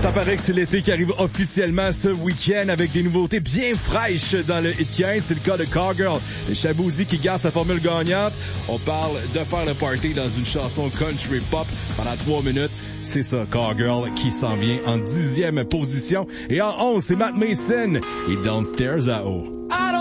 Ça paraît que c'est l'été qui arrive officiellement ce week-end avec des nouveautés bien fraîches dans le Hit 15. C'est le cas de Cowgirl, le Shaboozey qui garde sa formule gagnante. On parle de faire le party dans une chanson country pop pendant 3 minutes. C'est ça, Cowgirl qui s'en vient en 10e position. Et en 11, c'est Matt Mason et Downstairs à haut.